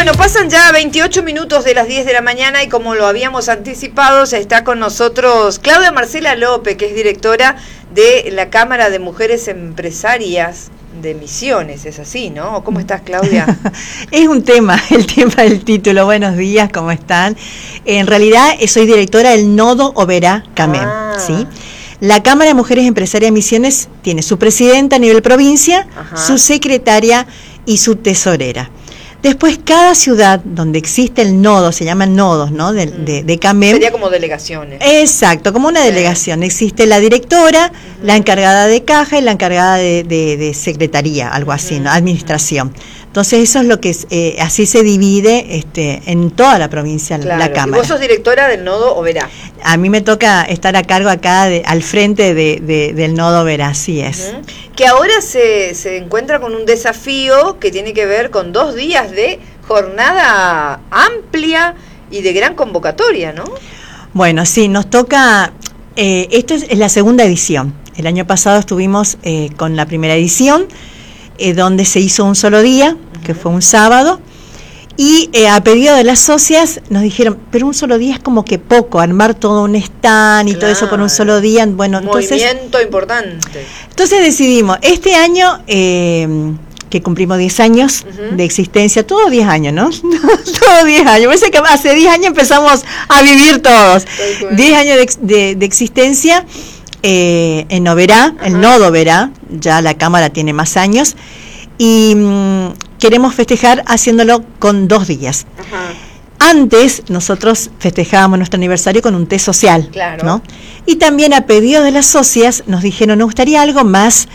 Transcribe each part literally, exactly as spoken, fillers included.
Bueno, pasan ya veintiocho minutos de las diez de la mañana y como lo habíamos anticipado, ya está con nosotros Claudia Marcela López, que es directora de la Cámara de Mujeres Empresarias de Misiones. Es así, ¿no? ¿Cómo estás, Claudia? Es un tema, el tema del título. Buenos días, ¿cómo están? En realidad soy directora del Nodo Oberá Camén, ah. ¿sí? La Cámara de Mujeres Empresarias de Misiones tiene su presidenta a nivel provincia, Ajá. su secretaria y su tesorera. Después, cada ciudad donde existe el nodo, se llaman nodos, ¿no? De, de, de Camén. Sería como delegaciones. Exacto, como una delegación. Sí. Existe la directora, uh-huh. la encargada de caja y la encargada de, de, de secretaría, algo así, uh-huh. ¿no? Administración. Entonces, eso es lo que es, eh, así se divide este, en toda la provincia, claro. la Cámara. ¿Y vos sos directora del Nodo Oberá? A mí me toca estar a cargo acá, de, al frente de, de, del Nodo Oberá, así es. Uh-huh. Que ahora se, se encuentra con un desafío que tiene que ver con dos días de jornada amplia y de gran convocatoria, ¿no? Bueno, sí, nos toca, eh, esto es, es la segunda edición. El año pasado estuvimos eh, con la primera edición, eh, donde se hizo un solo día, uh-huh. que fue un sábado, y eh, a pedido de las socias nos dijeron, pero un solo día es como que poco, armar todo un stand y claro. todo eso con un solo día, bueno, movimiento entonces... Movimiento importante. Entonces decidimos, este año... Eh, que cumplimos diez años uh-huh. de existencia, todos diez años, ¿no? Todos diez años, parece que hace diez años empezamos a vivir todos. diez años de, de, de existencia eh, en Oberá, uh-huh. el Nodo Oberá, ya la Cámara tiene más años, y mmm, queremos festejar haciéndolo con dos días. Uh-huh. Antes nosotros festejábamos nuestro aniversario con un té social, claro. ¿no? Y también a pedido de las socias nos dijeron, nos gustaría algo más...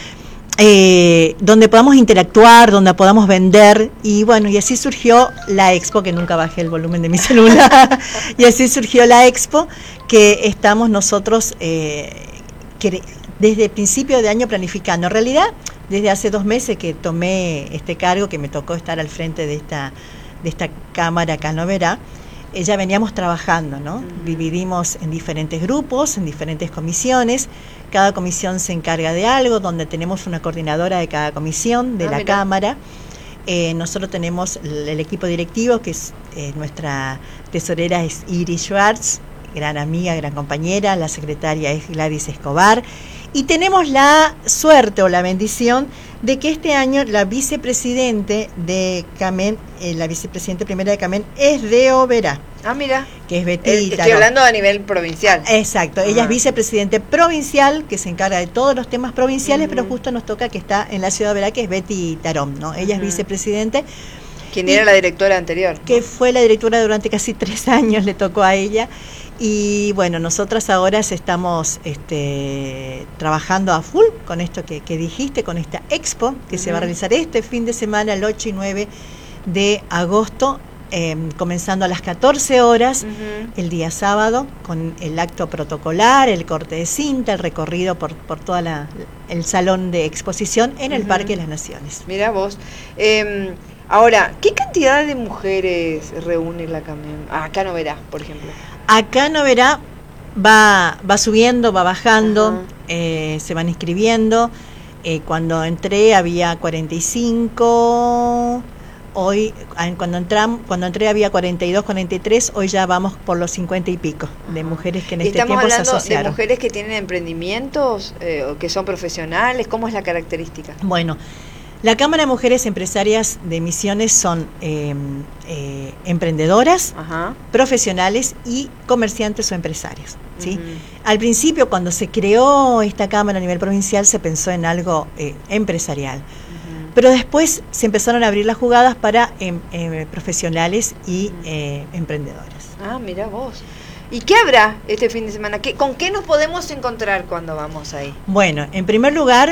Eh, donde podamos interactuar, donde podamos vender, y bueno, y así surgió la Expo, que nunca bajé el volumen de mi celular, y así surgió la Expo, que estamos nosotros eh, que desde el principio de año planificando. En realidad, desde hace dos meses que tomé este cargo, que me tocó estar al frente de esta, de esta cámara acá en Oberá, eh, ya veníamos trabajando, ¿no? Uh-huh. Dividimos en diferentes grupos, en diferentes comisiones. Cada comisión se encarga de algo, donde tenemos una coordinadora de cada comisión de ah, la mira. Cámara. Eh, nosotros tenemos el, el equipo directivo, que es eh, nuestra tesorera es Iris Schwartz, gran amiga, gran compañera. La secretaria es Gladys Escobar. Y tenemos la suerte o la bendición de que este año la vicepresidente de Camén, eh, la vicepresidente primera de Camén, es de Oberá. Ah, mira. Que es Betty eh, Estoy hablando a nivel provincial. Exacto, ella ah. es vicepresidente provincial, que se encarga de todos los temas provinciales, uh-huh. pero justo nos toca que está en la ciudad de Oberá, que es Betty Tarón, ¿no? Ella uh-huh. es vicepresidente. ¿Quién era la directora anterior? Que fue la directora durante casi tres años, le tocó a ella. Y bueno, nosotras ahora estamos este, trabajando a full con esto que, que dijiste, con esta expo que uh-huh. se va a realizar este fin de semana, el ocho y nueve de agosto, eh, comenzando a las catorce horas, uh-huh. el día sábado, con el acto protocolar, el corte de cinta, el recorrido por, por todo el salón de exposición en el uh-huh. Parque de las Naciones. Mirá vos. Eh, ahora, ¿qué cantidad de mujeres reúne la Camén? Ah, acá no verás, por ejemplo. Acá no verá, va, va subiendo, va bajando, eh, se van inscribiendo. Eh, cuando entré había cuarenta y cinco, hoy cuando entram, cuando entré había cuarenta y dos, cuarenta y tres, hoy ya vamos por los cincuenta y pico de mujeres que en este tiempo se asociaron. ¿Estamos hablando de mujeres que tienen emprendimientos, eh, o que son profesionales? ¿Cómo es la característica? Bueno, la Cámara de Mujeres Empresarias de Misiones son eh, eh, emprendedoras, Ajá. profesionales y comerciantes o empresarias, ¿sí? Uh-huh. Al principio, cuando se creó esta Cámara a nivel provincial, se pensó en algo eh, empresarial. Uh-huh. Pero después se empezaron a abrir las jugadas para eh, eh, profesionales y uh-huh. eh, emprendedoras. Ah, mira vos. ¿Y qué habrá este fin de semana? ¿Qué, ¿Con qué nos podemos encontrar cuando vamos ahí? Bueno, en primer lugar...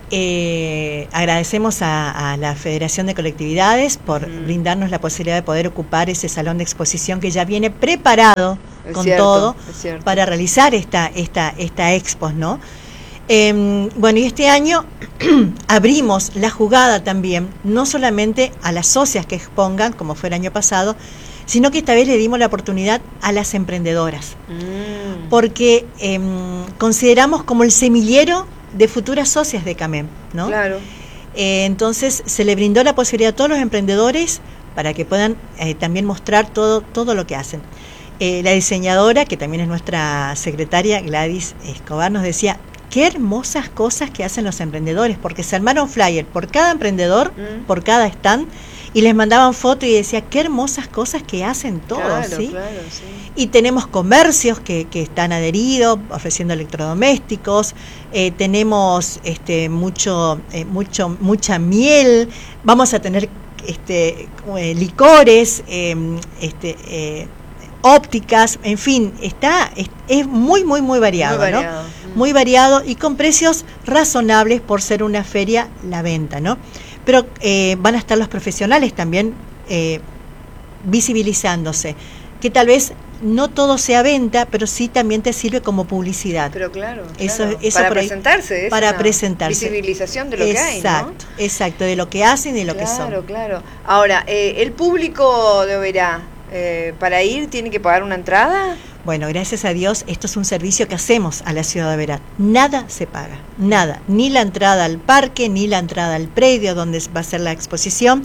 Eh, agradecemos a, a la Federación de Colectividades por mm. brindarnos la posibilidad de poder ocupar ese salón de exposición que ya viene preparado es con cierto, todo para realizar esta esta esta expo, ¿no? Eh, bueno, y este año abrimos la jugada también, no solamente a las socias que expongan, como fue el año pasado, sino que esta vez le dimos la oportunidad a las emprendedoras, mm. porque eh, consideramos como el semillero de futuras socias de Camén, ¿no? Claro. Eh, entonces se le brindó la posibilidad a todos los emprendedores para que puedan eh, también mostrar todo, todo lo que hacen. Eh, la diseñadora, que también es nuestra secretaria, Gladys Escobar, nos decía, qué hermosas cosas que hacen los emprendedores, porque se armaron flyer por cada emprendedor, mm. por cada stand, y les mandaban fotos y decía, qué hermosas cosas que hacen todos, claro, ¿sí? Claro, sí. Y tenemos comercios que, que están adheridos, ofreciendo electrodomésticos, eh, tenemos este mucho, eh, mucho, mucha miel, vamos a tener este eh, licores, eh, este eh, ópticas, en fin, está es, es muy muy muy variado, muy variado, ¿no? Mm. Muy variado y con precios razonables por ser una feria la venta, ¿no? Pero eh, van a estar los profesionales también eh, visibilizándose, que tal vez no todo sea venta, pero sí también te sirve como publicidad. Pero claro, eso, claro. Eso para por ahí, presentarse, es para una presentarse, visibilización de lo exacto, que hay, ¿no? Exacto, de lo que hacen y de lo claro, que son. Claro, claro. Ahora, eh, el público de Oberá, eh, para ir tiene que pagar una entrada. Bueno, gracias a Dios, esto es un servicio que hacemos a la ciudad de Oberá. Nada se paga, nada, ni la entrada al parque, ni la entrada al predio donde va a ser la exposición.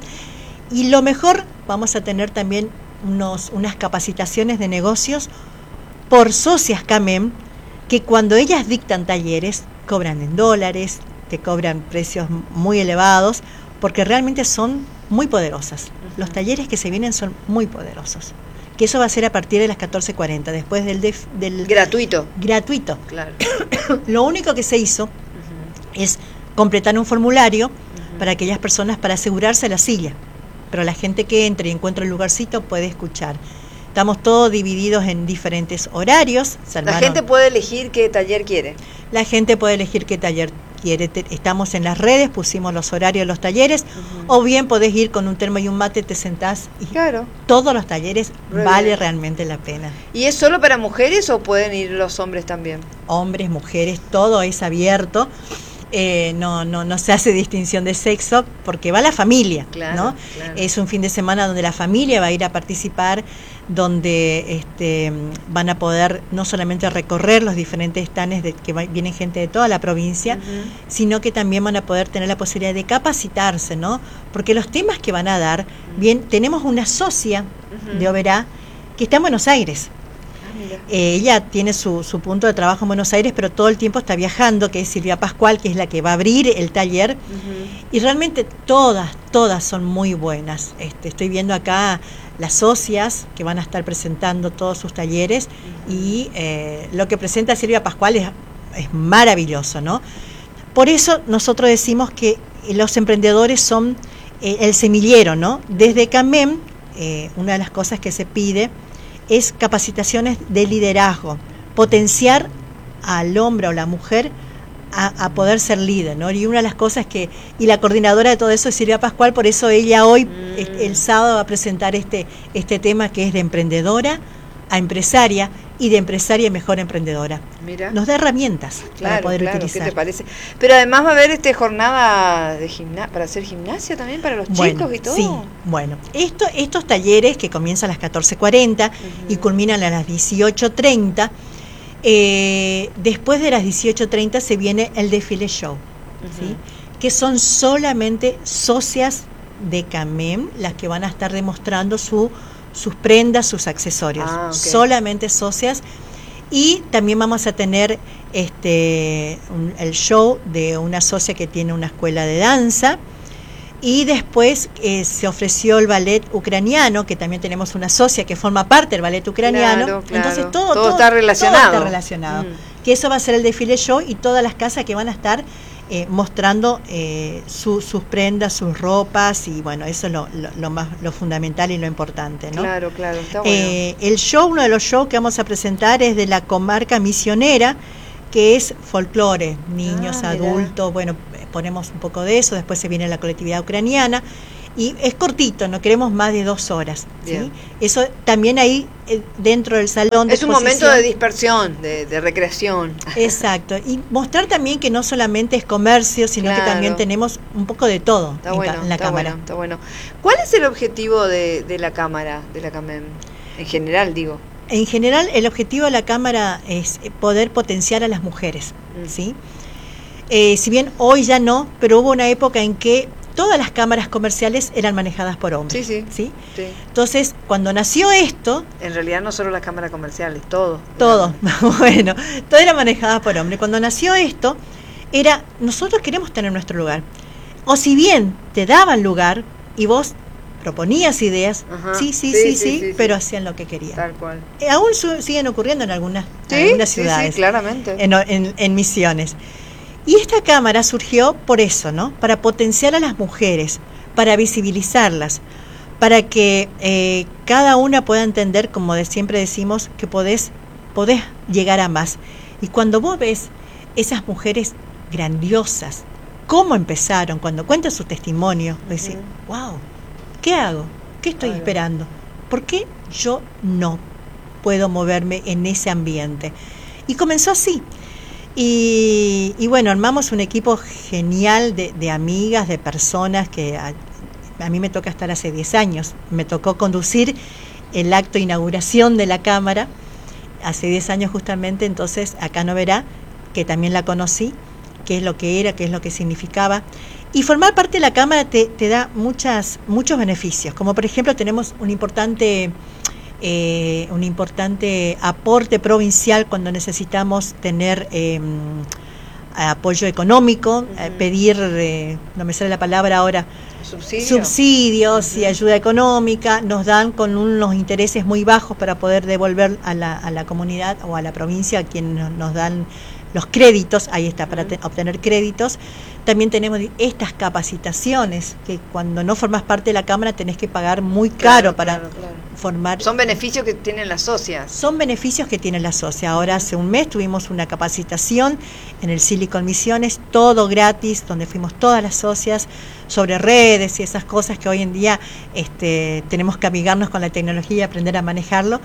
Y lo mejor, vamos a tener también unos, unas capacitaciones de negocios por socias C A M E M, que cuando ellas dictan talleres, cobran en dólares, te cobran precios muy elevados, porque realmente son muy poderosas. Uh-huh. Los talleres que se vienen son muy poderosos. Que eso va a ser a partir de las catorce cuarenta, después del... Def, del gratuito. Gratuito. Claro. Lo único que se hizo uh-huh. es completar un formulario uh-huh. para aquellas personas para asegurarse la silla. Pero la gente que entre y encuentra el lugarcito puede escuchar. Estamos todos divididos en diferentes horarios. La gente puede elegir qué taller quiere. La gente puede elegir qué taller quiere. Estamos en las redes, pusimos los horarios de los talleres, uh-huh. o bien podés ir con un termo y un mate, te sentás y claro. todos los talleres Re vale bien. realmente la pena. ¿Y es solo para mujeres o pueden ir los hombres también? Hombres, mujeres, todo es abierto. Eh, no, no, no se hace distinción de sexo porque va la familia, claro, ¿no? Claro. Es un fin de semana donde la familia va a ir a participar, donde este, van a poder no solamente recorrer los diferentes stands de que va, vienen gente de toda la provincia, uh-huh. sino que también van a poder tener la posibilidad de capacitarse, ¿no? Porque los temas que van a dar, uh-huh. bien, tenemos una socia uh-huh. de Oberá que está en Buenos Aires. Eh, ella tiene su, su punto de trabajo en Buenos Aires, pero todo el tiempo está viajando, que es Silvia Pascual, que es la que va a abrir el taller, uh-huh. y realmente todas, todas son muy buenas. Este, estoy viendo acá las socias que van a estar presentando todos sus talleres, uh-huh. y eh, lo que presenta Silvia Pascual es, es maravilloso, ¿no? Por eso nosotros decimos que los emprendedores son eh, el semillero, ¿no? Desde C A M E M, eh, una de las cosas que se pide es capacitaciones de liderazgo, potenciar al hombre o la mujer a, a poder ser líder, ¿no? Y una de las cosas que, y la coordinadora de todo eso es Silvia Pascual, por eso ella hoy, mm. este, el sábado, va a presentar este, este tema que es de emprendedora a empresaria, y de empresaria mejor emprendedora. Mira. Nos da herramientas claro, para poder claro, utilizar. ¿qué te parece? Pero además va a haber este jornada de gimna para hacer gimnasia también para los bueno, chicos y todo. Sí, bueno, esto, estos talleres que comienzan a las catorce cuarenta uh-huh. y culminan a las dieciocho treinta, eh, después de las dieciocho treinta se viene el desfile show, uh-huh. ¿sí? Que son solamente socias de C A M E M las que van a estar demostrando su sus prendas, sus accesorios, ah, okay. solamente socias. Y también vamos a tener este un, el show de una socia que tiene una escuela de danza, y después eh, se ofreció el ballet ucraniano, que también tenemos una socia que forma parte del ballet ucraniano, claro, claro. entonces todo, todo, todo está relacionado, todo está relacionado. Mm. Que eso va a ser el desfile show, y todas las casas que van a estar Eh, mostrando eh, su, sus prendas, sus ropas, y bueno, eso es lo, lo, lo más lo fundamental y lo importante, ¿no? Claro, claro, está bueno. Eh, el show, uno de los shows que vamos a presentar es de la comarca misionera, que es folclore, niños, ah, adultos, bueno, ponemos un poco de eso, después se viene la colectividad ucraniana, y es cortito, no queremos más de dos horas, ¿sí? Eso también ahí eh, dentro del salón de es un momento de dispersión, de, de recreación. Exacto, y mostrar también que no solamente es comercio, sino claro. que también tenemos un poco de todo está en, bueno, en la está cámara. Bueno, está bueno. ¿Cuál es el objetivo de, de la cámara, de la C A M E M? En general, digo. En general, el objetivo de la cámara es poder potenciar a las mujeres, mm. ¿sí? Eh, si bien hoy ya no, pero hubo una época en que todas las cámaras comerciales eran manejadas por hombres. Sí, sí. ¿sí? sí. Entonces, cuando nació esto... En realidad no solo las cámaras comerciales, todo. Todo, bueno, todo era manejado por hombres. Cuando nació esto, era, nosotros queremos tener nuestro lugar. O si bien te daban lugar y vos proponías ideas, sí sí sí, sí, sí, sí, sí, pero hacían lo que querían. Tal cual. Eh, aún su, siguen ocurriendo en algunas, ¿Sí? en algunas ciudades. Sí, sí, claramente. En, en, en Misiones. Y esta cámara surgió por eso, ¿no? Para potenciar a las mujeres, para visibilizarlas, para que eh, cada una pueda entender, como de siempre decimos, que podés, podés llegar a más. Y cuando vos ves esas mujeres grandiosas, cómo empezaron, cuando cuentan su testimonio, uh-huh. decís, wow, ¿qué hago? ¿Qué estoy claro. esperando? ¿Por qué yo no puedo moverme en ese ambiente? Y comenzó así. Y, y bueno, armamos un equipo genial de, de amigas, de personas que a, a mí me toca estar hace diez años. Me tocó conducir el acto de inauguración de la Cámara hace diez años justamente, entonces acá no verá que también la conocí, qué es lo que era, qué es lo que significaba. Y formar parte de la Cámara te, te da muchas, muchos beneficios, como por ejemplo tenemos un importante... Eh, un importante aporte provincial cuando necesitamos tener eh, apoyo económico, uh-huh. eh, pedir, eh, no me sale la palabra ahora, ¿Subsidio? subsidios uh-huh. y ayuda económica, nos dan con unos intereses muy bajos para poder devolver a la, a la comunidad o a la provincia a quienes nos dan los créditos, ahí está, para uh-huh. te, obtener créditos. También tenemos estas capacitaciones, que cuando no formas parte de la Cámara tenés que pagar muy caro claro, para claro, claro. formar. Son beneficios que tienen las socias. Son beneficios que tienen las socias. Ahora hace un mes tuvimos una capacitación en el Silicon Misiones, todo gratis, donde fuimos todas las socias, sobre redes y esas cosas que hoy en día este, tenemos que amigarnos con la tecnología y aprender a manejarlo.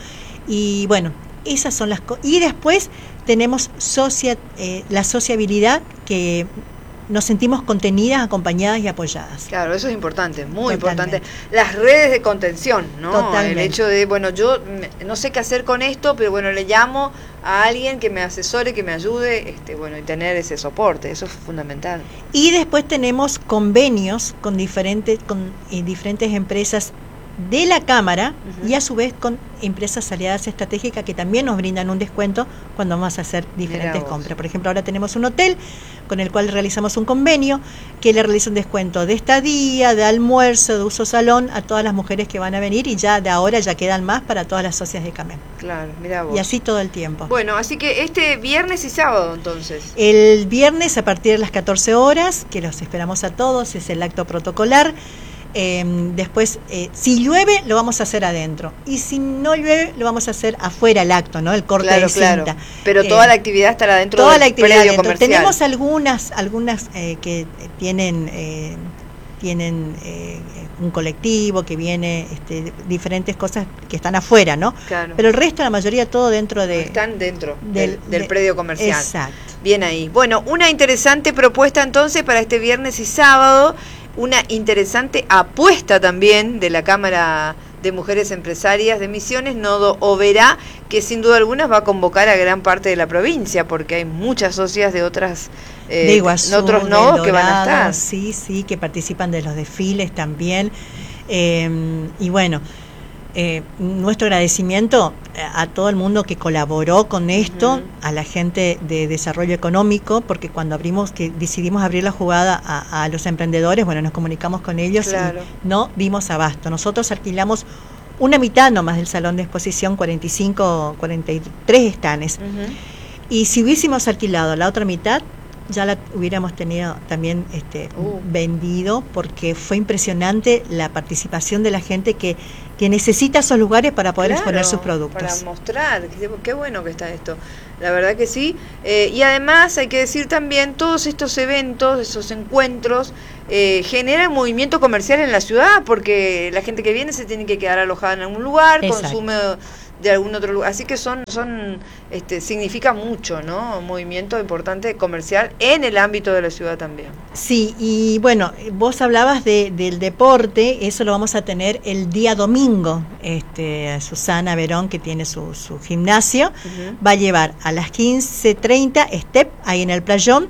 Y bueno, esas son las cosas. Y después tenemos socia, eh, la sociabilidad, que nos sentimos contenidas, acompañadas y apoyadas. Claro, eso es importante, muy Totalmente. importante. Las redes de contención, ¿no? Totalmente. El hecho de, bueno, yo no sé qué hacer con esto, pero bueno, le llamo a alguien que me asesore, que me ayude, este, bueno, y tener ese soporte, eso es fundamental. Y después tenemos convenios con diferentes, con eh, diferentes empresas de la Cámara uh-huh. y a su vez con empresas aliadas estratégicas que también nos brindan un descuento cuando vamos a hacer diferentes compras. Por ejemplo, ahora tenemos un hotel con el cual realizamos un convenio que le realiza un descuento de estadía, de almuerzo, de uso salón a todas las mujeres que van a venir, y ya de ahora ya quedan más para todas las socias de CAMEM. Claro, mira vos. Y así todo el tiempo. Bueno, así que este viernes y sábado entonces. El viernes a partir de las catorce horas, que los esperamos a todos, es el acto protocolar. Eh, después, eh, si llueve, lo vamos a hacer adentro, y si no llueve, lo vamos a hacer afuera, el acto, ¿no? El corte claro, de cinta. Claro. Pero toda eh, la actividad estará dentro toda del la actividad predio dentro. comercial. Tenemos algunas, algunas eh, que tienen, eh, tienen eh, un colectivo que viene, este, diferentes cosas que están afuera, ¿no? Claro. Pero el resto, la mayoría, todo dentro de... Están dentro del, del, del de, predio comercial. Exacto. Bien ahí. Bueno, una interesante propuesta entonces para este viernes y sábado. Una interesante apuesta también de la Cámara de Mujeres Empresarias de Misiones, Nodo Oberá, que sin duda alguna va a convocar a gran parte de la provincia, porque hay muchas socias de otras eh, de Iguazú, otros nodos Dorado, que van a estar. Sí, sí, que participan de los desfiles también. Eh, y bueno, eh, nuestro agradecimiento a todo el mundo que colaboró con esto, uh-huh. a la gente de desarrollo económico, porque cuando abrimos, que decidimos abrir la jugada a, a los emprendedores, bueno, nos comunicamos con ellos claro. y no dimos abasto. Nosotros alquilamos una mitad nomás del salón de exposición, cuarenta y cinco, cuarenta y tres estanes. Uh-huh. Y si hubiésemos alquilado la otra mitad, ya la hubiéramos tenido también este, uh. vendido, porque fue impresionante la participación de la gente que, que necesita esos lugares para poder claro, exponer sus productos. Para mostrar, qué, qué bueno que está esto, la verdad que sí. Eh, y además hay que decir también, todos estos eventos, esos encuentros, eh, generan movimiento comercial en la ciudad, porque la gente que viene se tiene que quedar alojada en algún lugar, exacto. consume de algún otro lugar, así que son son este significa mucho, ¿no? Un movimiento importante comercial en el ámbito de la ciudad también. Sí, y bueno, vos hablabas de, del deporte, eso lo vamos a tener el día domingo. Este, Susana Verón, que tiene su, su gimnasio, uh-huh. va a llevar a las quince treinta step ahí en el playón,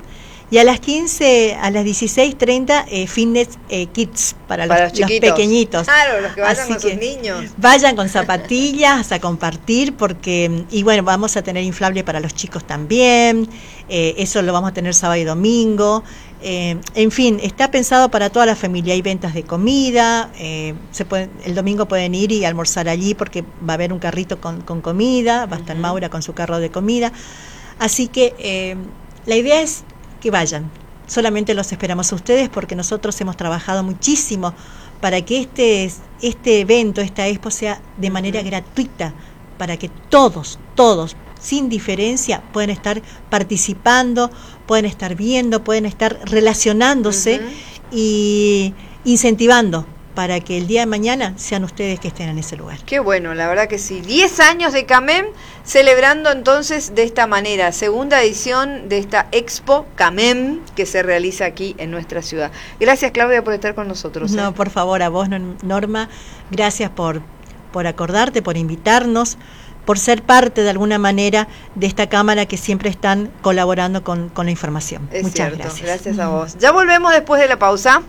Y a las quince, a las dieciséis treinta, eh, Fitness eh, Kids para, para los, los, los pequeñitos. Claro, los que vayan Así con sus niños. Vayan con zapatillas a compartir, porque, y bueno, vamos a tener inflable para los chicos también. Eh, eso lo vamos a tener sábado y domingo. Eh, en fin, está pensado para toda la familia. Hay ventas de comida, eh, se pueden, el domingo pueden ir y almorzar allí porque va a haber un carrito con, con comida, va a estar uh-huh. Maura con su carro de comida. Así que eh, la idea es que vayan. Solamente los esperamos a ustedes porque nosotros hemos trabajado muchísimo para que este, este evento, esta expo sea de manera uh-huh. gratuita, para que todos, todos, sin diferencia, pueden estar participando, pueden estar viendo, pueden estar relacionándose uh-huh. y incentivando para que el día de mañana sean ustedes que estén en ese lugar. Qué bueno, la verdad que sí. diez años de CAMEM, celebrando entonces de esta manera, segunda edición de esta Expo CAMEM que se realiza aquí en nuestra ciudad. Gracias, Claudia, por estar con nosotros. ¿eh? No, por favor, a vos, Norma, gracias por, por acordarte, por invitarnos, por ser parte de alguna manera de esta cámara que siempre están colaborando con, con la información. Es Muchas cierto, gracias. Gracias a vos. Ya volvemos después de la pausa.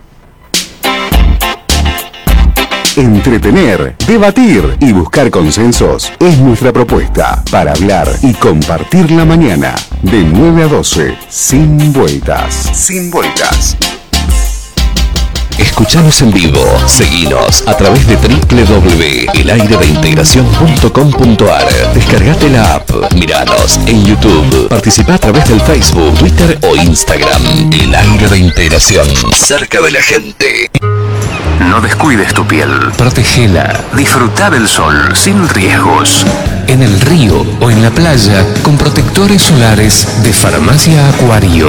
Entretener, debatir y buscar consensos es nuestra propuesta para hablar y compartir la mañana de nueve a doce, sin vueltas. Sin vueltas. Escuchanos en vivo, seguinos a través de doble u doble u doble u punto el aire de integración punto com punto a r. Descargate la app, miranos en YouTube, participa a través del Facebook, Twitter o Instagram. El Aire de Integración, cerca de la gente. No descuides tu piel. Protégela. Disfruta del sol sin riesgos. En el río o en la playa con protectores solares de Farmacia Acuario.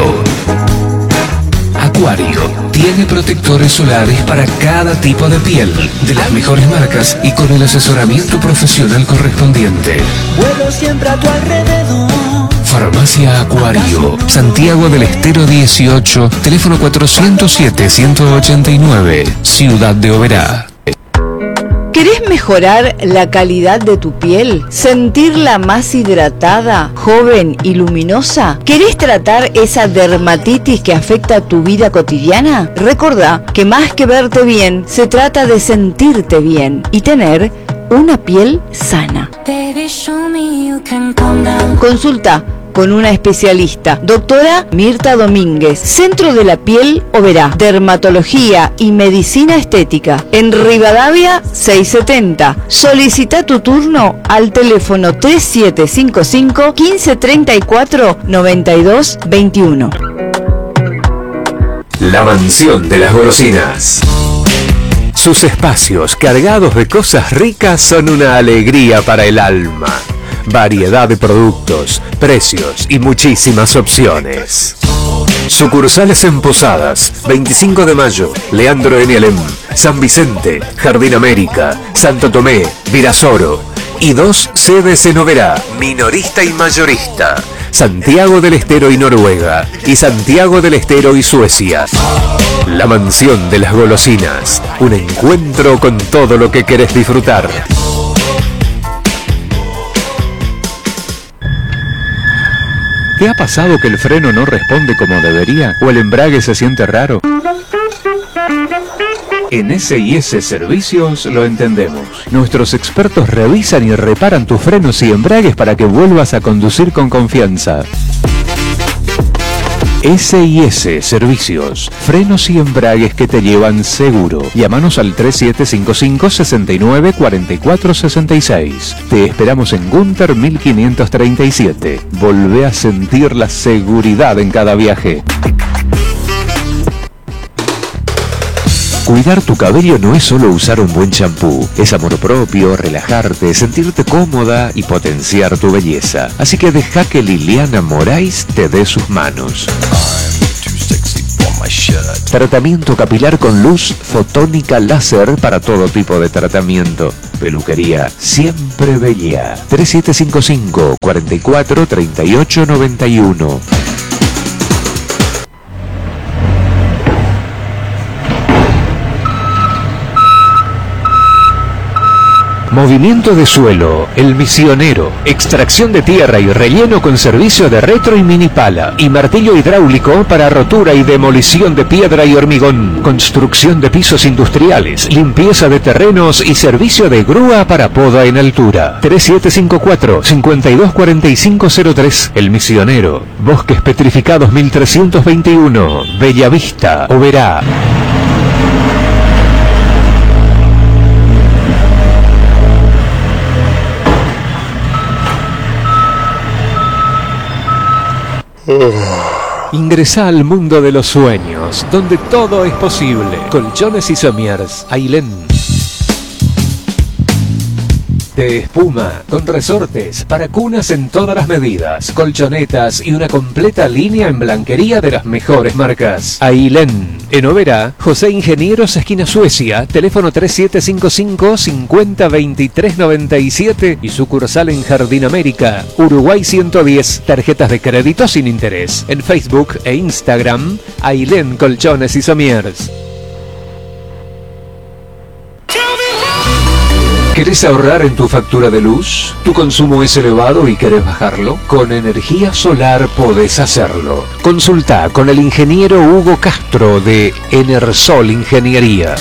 Acuario tiene protectores solares para cada tipo de piel, de las mejores marcas y con el asesoramiento profesional correspondiente. Vuelo siempre a tu alrededor. Farmacia Acuario, Santiago del Estero dieciocho, teléfono cuatrocientos siete, ciento ochenta y nueve, Ciudad de Oberá. ¿Querés mejorar la calidad de tu piel? ¿Sentirla más hidratada, joven y luminosa? ¿Querés tratar esa dermatitis que afecta tu vida cotidiana? Recordá que más que verte bien, se trata de sentirte bien y tener una piel sana. Consulta con una especialista, doctora Mirta Domínguez, Centro de la Piel Oberá, Dermatología y Medicina Estética, en Rivadavia seiscientos setenta. Solicita tu turno al teléfono tres siete cinco cinco, quince treinta y cuatro, noventa y dos veintiuno. La mansión de las golosinas. Sus espacios cargados de cosas ricas son una alegría para el alma. Variedad de productos, precios y muchísimas opciones. Sucursales en Posadas, veinticinco de mayo, Leandro N. Alem, San Vicente, Jardín América, Santo Tomé, Virasoro. Y dos sedes en Oberá, minorista y mayorista, Santiago del Estero y Noruega, y Santiago del Estero y Suecia. La mansión de las golosinas, un encuentro con todo lo que querés disfrutar. ¿Te ha pasado que el freno no responde como debería o el embrague se siente raro? En S y S Servicios lo entendemos. Nuestros expertos revisan y reparan tus frenos y embragues para que vuelvas a conducir con confianza. S y S Servicios, frenos y embragues que te llevan seguro. Llámanos al tres siete cinco cinco, seis nueve cuatro cuatro seis seis. Te esperamos en Gunter mil quinientos treinta y siete. Volvé a sentir la seguridad en cada viaje. Cuidar tu cabello no es solo usar un buen champú, es amor propio, relajarte, sentirte cómoda y potenciar tu belleza. Así que deja que Liliana Moraes te dé sus manos. Tratamiento capilar con luz fotónica láser para todo tipo de tratamiento. Peluquería siempre bella. tres siete cinco cinco, cuatro cuatro, tres ocho nueve uno. Movimiento de suelo, El Misionero. Extracción de tierra y relleno con servicio de retro y mini pala. Y martillo hidráulico para rotura y demolición de piedra y hormigón. Construcción de pisos industriales, limpieza de terrenos y servicio de grúa para poda en altura. tres siete cinco cuatro, cinco dos cuatro cinco cero tres. El Misionero. Bosques Petrificados mil trescientos veintiuno. Bellavista, Oberá. Ingresa al mundo de los sueños, donde todo es posible. Colchones y Somiers, Ailén. De espuma, con resortes, para cunas en todas las medidas, colchonetas y una completa línea en blanquería de las mejores marcas. Ailén. En Oberá, José Ingenieros, esquina Suecia, teléfono tres siete cinco cinco, cinco cero dos tres nueve siete y sucursal en Jardín América, Uruguay ciento diez, tarjetas de crédito sin interés. En Facebook e Instagram, Ailén Colchones y Somiers. ¿Querés ahorrar en tu factura de luz? ¿Tu consumo es elevado y querés bajarlo? Con energía solar podés hacerlo. Consulta con el ingeniero Hugo Castro de Enersol Ingeniería.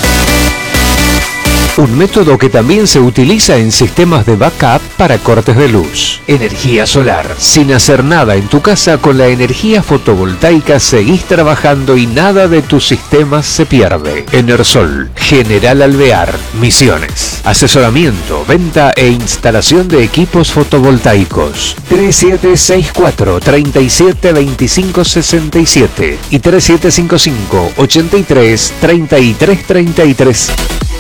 Un método que también se utiliza en sistemas de backup para cortes de luz. Energía solar. Sin hacer nada en tu casa, con la energía fotovoltaica seguís trabajando y nada de tus sistemas se pierde. Enersol, General Alvear, Misiones. Asesoramiento, venta e instalación de equipos fotovoltaicos. tres siete seis cuatro, tres siete dos cinco seis siete y tres siete cinco cinco, ocho tres, treinta y tres treinta y tres.